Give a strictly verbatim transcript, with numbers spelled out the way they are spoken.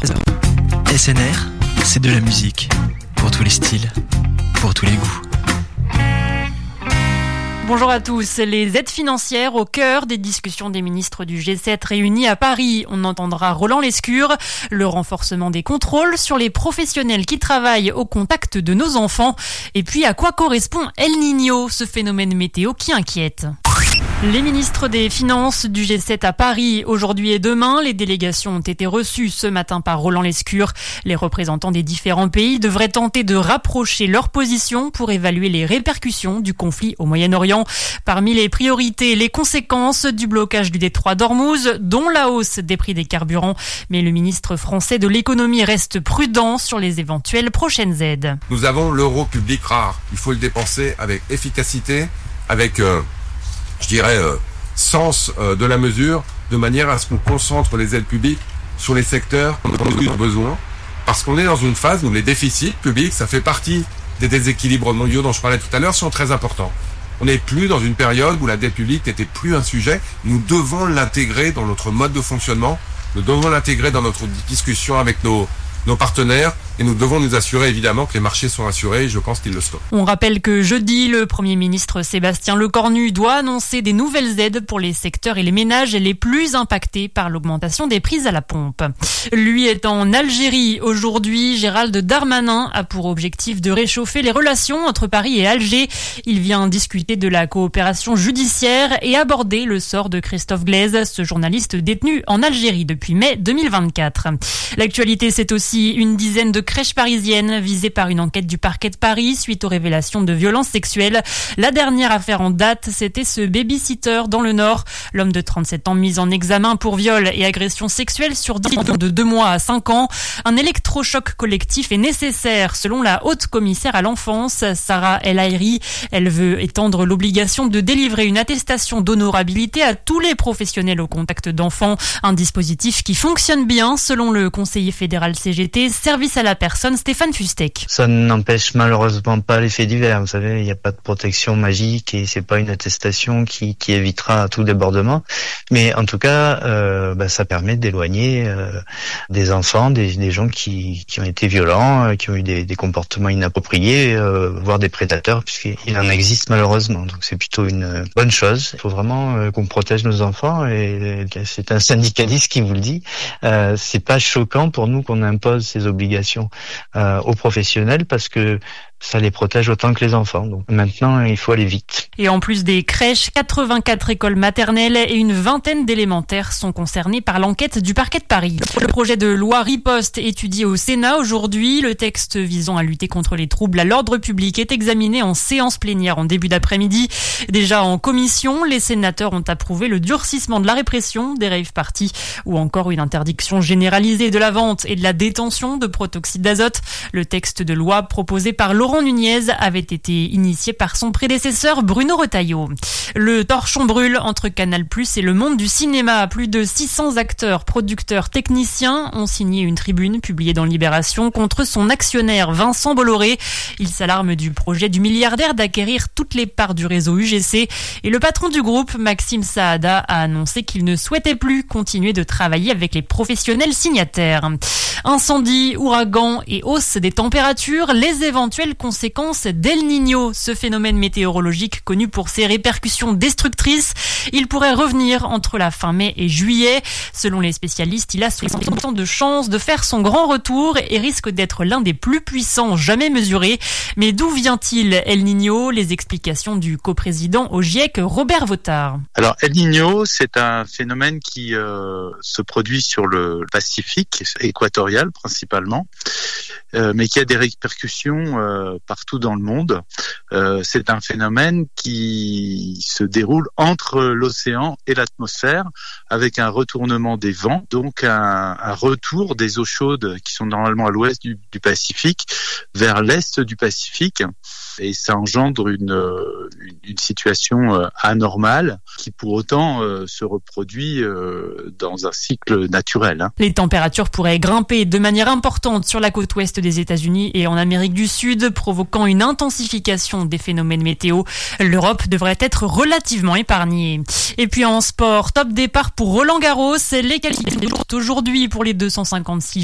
S N R, c'est de la musique, pour tous les styles, pour tous les goûts. Bonjour à tous. Les aides financières au cœur des discussions des ministres du G sept réunis à Paris. On entendra Roland Lescure, le renforcement des contrôles sur les professionnels qui travaillent au contact de nos enfants. Et puis à quoi correspond El Niño, ce phénomène météo qui inquiète. Les ministres des Finances du G sept à Paris, aujourd'hui et demain, les délégations ont été reçues ce matin par Roland Lescure. Les représentants des différents pays devraient tenter de rapprocher leurs positions pour évaluer les répercussions du conflit au Moyen-Orient. Parmi les priorités, les conséquences du blocage du détroit d'Ormuz, dont la hausse des prix des carburants. Mais le ministre français de l'économie reste prudent sur les éventuelles prochaines aides. Nous avons l'euro public rare. Il faut le dépenser avec efficacité, avec... Euh je dirais, euh, sens euh, de la mesure, de manière à ce qu'on concentre les aides publiques sur les secteurs dont nous avons besoin. Parce qu'on est dans une phase où les déficits publics, ça fait partie des déséquilibres mondiaux dont je parlais tout à l'heure, sont très importants. On n'est plus dans une période où la dette publique n'était plus un sujet. Nous devons l'intégrer dans notre mode de fonctionnement. Nous devons l'intégrer dans notre discussion avec nos, nos partenaires. Et nous devons nous assurer évidemment que les marchés sont assurés et je pense qu'ils le sont. On rappelle que jeudi, le Premier ministre Sébastien Lecornu doit annoncer des nouvelles aides pour les secteurs et les ménages les plus impactés par l'augmentation des prix à la pompe. Lui est en Algérie aujourd'hui. Gérald Darmanin a pour objectif de réchauffer les relations entre Paris et Alger. Il vient discuter de la coopération judiciaire et aborder le sort de Christophe Glaise, ce journaliste détenu en Algérie depuis mai deux mille vingt-quatre. L'actualité, c'est aussi une dizaine de crèches parisiennes visées par une enquête du parquet de Paris suite aux révélations de violences sexuelles. La dernière affaire en date, c'était ce baby-sitter dans le Nord. L'homme de trente-sept ans mis en examen pour viol et agression sexuelle sur dix de deux mois à cinq ans. Un électrochoc collectif est nécessaire selon la haute commissaire à l'enfance, Sarah El Haïry. Elle veut étendre l'obligation de délivrer une attestation d'honorabilité à tous les professionnels au contact d'enfants. Un dispositif qui fonctionne bien selon le conseiller fédéral C G T, service à la personne Stéphane Fustek. Ça n'empêche malheureusement pas l'effet divers. Vous savez, il n'y a pas de protection magique et c'est pas une attestation qui, qui évitera tout débordement. Mais en tout cas, euh, bah, ça permet d'éloigner euh, des enfants, des, des gens qui, qui ont été violents, euh, qui ont eu des, des comportements inappropriés, euh, voire des prédateurs, puisqu'il en existe malheureusement. Donc c'est plutôt une bonne chose. Il faut vraiment euh, qu'on protège nos enfants et c'est un syndicaliste qui vous le dit. Euh, c'est pas choquant pour nous qu'on impose ces obligations Euh, aux professionnels parce que ça les protège autant que les enfants. Donc maintenant, il faut aller vite. Et en plus des crèches, quatre-vingt-quatre écoles maternelles et une vingtaine d'élémentaires sont concernés par l'enquête du parquet de Paris. Le projet de loi Riposte étudié au Sénat aujourd'hui. Le texte visant à lutter contre les troubles à l'ordre public est examiné en séance plénière en début d'après-midi. Déjà en commission, les sénateurs ont approuvé le durcissement de la répression des rave-parties ou encore une interdiction généralisée de la vente et de la détention de protoxyde d'azote. Le texte de loi proposé par Laurent Nunez avait été initié par son prédécesseur Bruno Retailleau. Le torchon brûle entre Canal plus, et le monde du cinéma. Plus de six cents acteurs, producteurs, techniciens ont signé une tribune publiée dans Libération contre son actionnaire Vincent Bolloré. Il s'alarme du projet du milliardaire d'acquérir toutes les parts du réseau U G C. Et le patron du groupe, Maxime Saada, a annoncé qu'il ne souhaitait plus continuer de travailler avec les professionnels signataires. Incendie, ouragan et hausse des températures, les éventuelles conséquences d'El Niño, ce phénomène météorologique connu pour ses répercussions destructrices. Il pourrait revenir entre la fin mai et juillet. Selon les spécialistes, il a soixante pour cent de chances de faire son grand retour et risque d'être l'un des plus puissants jamais mesurés. Mais d'où vient-il El Niño? Les explications du coprésident au GIEC, Robert Vautard. Alors El Niño, c'est un phénomène qui euh, se produit sur le Pacifique équatorial principalement, euh, mais qui a des répercussions euh, partout dans le monde. Euh, c'est un phénomène qui se déroule entre l'océan et l'atmosphère avec un retournement des vents, donc un, un retour des eaux chaudes qui sont normalement à l'ouest du, du Pacifique vers l'est du Pacifique. Et ça engendre une, une, une situation anormale qui pour autant euh, se reproduit euh, dans un cycle naturel. Hein. Les températures pourraient grimper de manière importante sur la côte ouest des États-Unis et en Amérique du Sud, provoquant une intensification des phénomènes météo. L'Europe devrait être relativement épargnée. Et puis en sport, top départ pour Roland Garros. Les qualifications aujourd'hui pour les deux cent cinquante-six